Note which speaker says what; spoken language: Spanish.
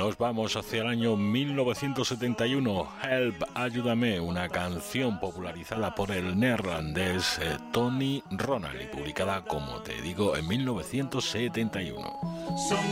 Speaker 1: Nos vamos hacia el año 1971. Help, ayúdame, una canción popularizada por el neerlandés Tony Ronald y publicada, como te digo, en 1971.